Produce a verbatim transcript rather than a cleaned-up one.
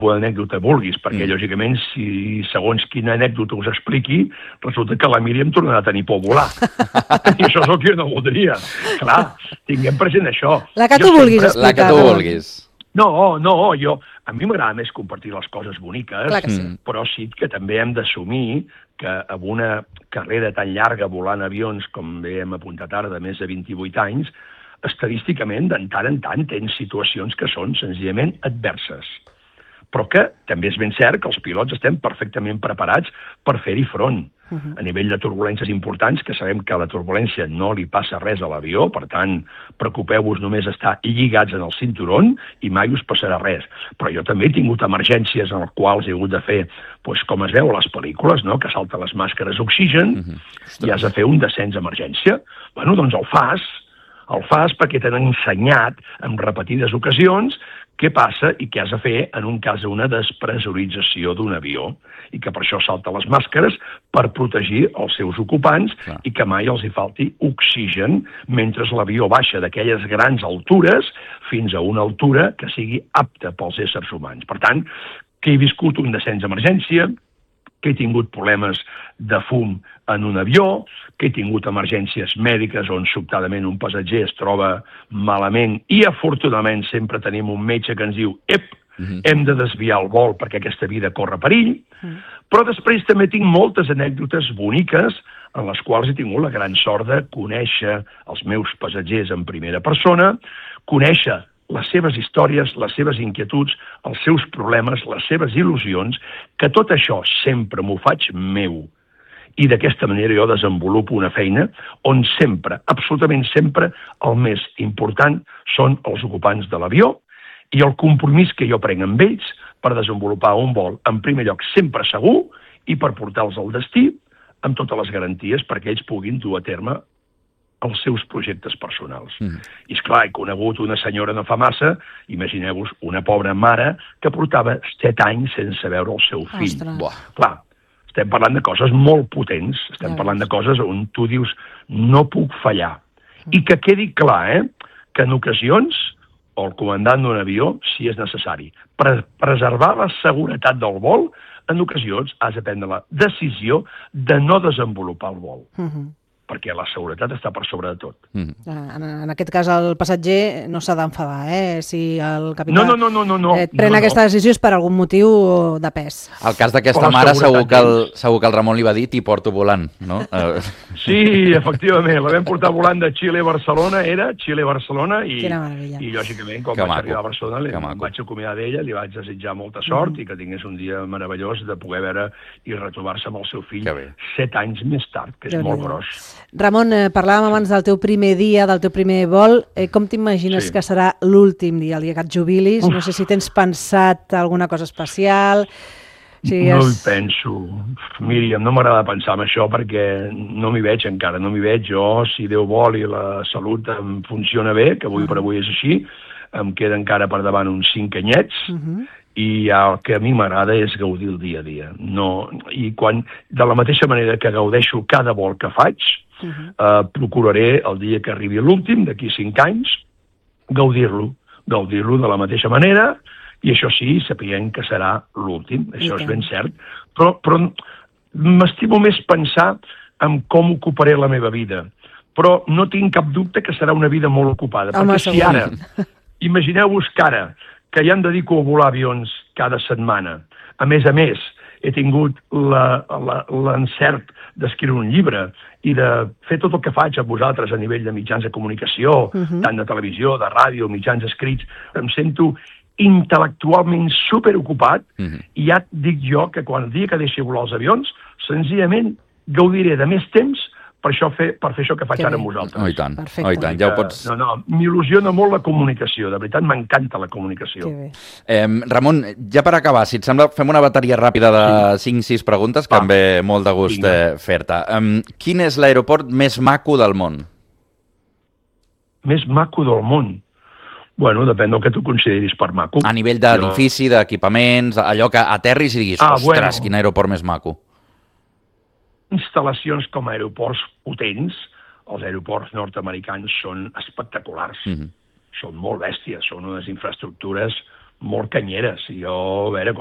anècdota vulguis, perquè, mm. lògicament, si segons quina anècdota us expliqui, resulta que la Míriam tornarà a tenir por a volar. I això és el que jo no voldria. Clar, tinguem present això. La que tu vulguis explicar. La que tu vulguis. No, no, jo... A mi m'agrada més compartir les coses boniques, Clar que sí. però sí que també hem d'assumir que amb una carrera tan llarga volant avions, com bé hem apuntat ara, de més de vint-i-vuit anys, estadísticament, de tant en tant, tens situacions que són senzillament adverses. Però que també és ben cert que els pilots estem perfectament preparats per fer-hi front. Uh-huh. A nivell de turbulències importants, que sabem que a la turbulència no li passa res a l'avió, per tant, preocupeu-vos només estar lligats en el cinturón i mai us passarà res. Però jo també he tingut emergències en les quals he hagut de fer, doncs, com es veu a les pel·lícules, no? Que salten les màscares d'oxigen uh-huh. i has de fer un descens d'emergència. Bueno, doncs el fas, el fas perquè t'han ensenyat en repetides ocasions què passa i què has de fer en un cas d'una despressurització d'un avió i que per això salta les màscares per protegir els seus ocupants Clar. I que mai els hi falti oxigen mentre l'avió baixa d'aquelles grans altures fins a una altura que sigui apta pels éssers humans. Per tant, que he viscut un descens d'emergència, que he tingut problemes de fum en un avió, que he tingut emergències mèdiques on sobtadament un passatger es troba malament i afortunadament sempre tenim un metge que ens diu ep, mm-hmm. hem de desviar el vol perquè aquesta vida corre perill, mm. però després també tinc moltes anècdotes boniques en les quals he tingut la gran sort de conèixer els meus passatgers en primera persona, conèixer les seves històries, les seves inquietuds, els seus problemes, les seves il·lusions, que tot això sempre m'ho faig meu. I d'aquesta manera jo desenvolupo una feina on sempre, absolutament sempre, el més important són els ocupants de l'avió i el compromís que jo prenc amb ells per desenvolupar un vol, en primer lloc, sempre segur i per portar-los al destí amb totes les garanties perquè ells puguin dur a terme els seus projectes personals. Mm. I, esclar, he conegut una senyora no fa massa, imagineu-vos, una pobra mare que portava set anys sense veure el seu fill. Buah. Clar, estem parlant de coses molt potents, estem ja parlant de coses on tu dius no puc fallar. Mm. I que quedi clar, eh, que en ocasions, o el comandant d'un avió, si és necessari, per preservar la seguretat del vol, en ocasions has de prendre la decisió de no desenvolupar el vol. Mm-hmm. perquè la seguretat està per sobre de tot. Mm. En, en aquest cas, el passatger no s'ha d'enfadar, eh? Si el capità no, no, no, no, no, no. eh, pren no, no. aquesta decisió és per algun motiu de pes. El cas d'aquesta mare segur que, el, segur que el Ramon li va dir t'hi porto volant, no? Sí, efectivament, la vam portar volant de Xile a Barcelona, era Xile a Barcelona, i, i lògicament, quan que vaig maco. arribar a Barcelona, li vaig acomiadar d'ella, li vaig desitjar molta sort mm. i que tingués un dia meravellós de poder veure i retrobar-se amb el seu fill set anys més tard, que és Déu molt gros. Ramon, eh, parlàvem abans del teu primer dia, del teu primer vol. Eh, com t'imagines sí. que serà l'últim dia, el dia que et jubilis? Uf. No sé si tens pensat alguna cosa especial. Si no és... hi penso. Míriam, no m'agrada pensar en això perquè no m'hi veig encara, no m'hi veig. Jo, si Déu vol i la salut em funciona bé, que avui per avui és així, em queda encara per davant uns cinc anyets, uh-huh. i el que a mi m'agrada és gaudir el dia a dia. No, i quan, de la mateixa manera que gaudeixo cada vol que faig, uh-huh. eh, procuraré el dia que arribi l'últim, d'aquí cinc anys, gaudir-lo, gaudir-lo de la mateixa manera, i això sí, sapiguem que serà l'últim, això és ben cert, però, però m'estimo més pensar en com ocuparé la meva vida, però no tinc cap dubte que serà una vida molt ocupada, Home, perquè si ara, imagineu-vos que ara, que ja em dedico a volar avions cada setmana. A més a més, he tingut l'encert d'escriure un llibre i de fer tot el que faig amb vosaltres a nivell de mitjans de comunicació, uh-huh. tant de televisió, de ràdio, mitjans escrits. Em sento intel·lectualment superocupat uh-huh. i ja et dic jo que quan el dia que deixi volar els avions, senzillament gaudiré de més temps per, això fer, per fer això que faig que ara amb vosaltres. Oh, i tant, oh, i tant, ja ho pots... No, no, m'il·lusiona molt la comunicació, de veritat m'encanta la comunicació. Eh, Ramon, ja per acabar, si et sembla, fem una bateria ràpida de cinc sis preguntes, que ah. em ve molt de gust eh, fer-te. Um, quin és l'aeroport més maco del món? Més maco del món? Bueno, depèn del que tu consideris per maco. A nivell d'edifici, jo... d'equipaments, allò que aterris i diguis, ah, ostres, bueno. quin aeroport més maco. Instal·lacions com a aeroports potents, els aeroports nord-americans són espectaculars, mm-hmm. són molt bèsties, són unes infraestructures molt canyeres. Jo, a veure,